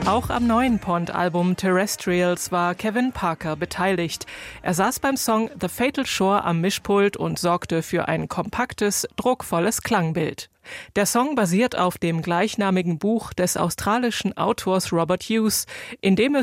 Auch am neuen Pond-Album Terrestrials war Kevin Parker beteiligt. Er saß beim Song The Fatal Shore am Mischpult und sorgte für ein kompaktes, druckvolles Klangbild. Der Song basiert auf dem gleichnamigen Buch des australischen Autors Robert Hughes, in dem es